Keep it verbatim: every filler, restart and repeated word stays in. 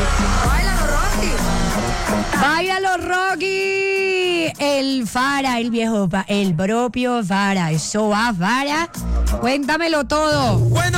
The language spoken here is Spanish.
¡Báilalo, Rocky! El Fara, el viejo, el propio Fara. Eso va, Fara. Cuéntamelo todo. Bueno.